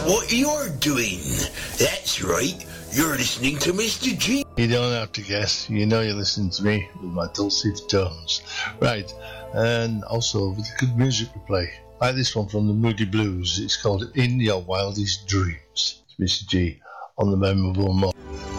what you're doing. That's right, you're listening to Mr. G. You don't have to guess, you know you're listening to me with my dulcet tones. Right, and also with good music to play. Like this one from the Moody Blues, it's called In Your Wildest Dreams. It's Mr. G on the Memorable Morning.